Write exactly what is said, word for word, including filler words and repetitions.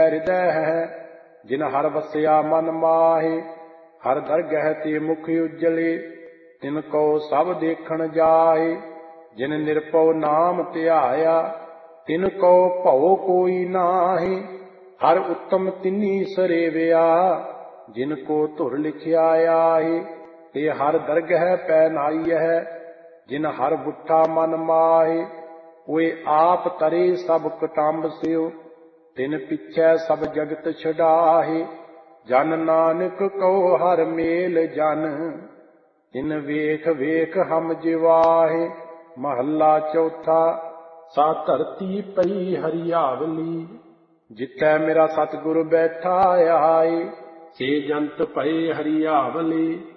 हृदय है। जिन हर वसिया मन माहे, हर दरगह ते मुख उजले। तिनको सब देखण जाहे, जिन निरपौ नाम ध्याया। तिनको भौ कोई नाहि, हर उत्तम तिन्ही सरेविया। जिनको धुर लिखिया आहे, ते हर दरगह पै नाई है। जिन हर बुठा मन माहे, ओए आप तरे सब कटंब सियो। तिन पिछै सब जगत छडाहे, जन नानक कहो हर मेल जन। तिन वेख वेख हम जिवाहे। महला चौथा। सा धरती पई हरियावली, जिथै मेरा सतगुर बैठा आए। से जंत पए हरियावली,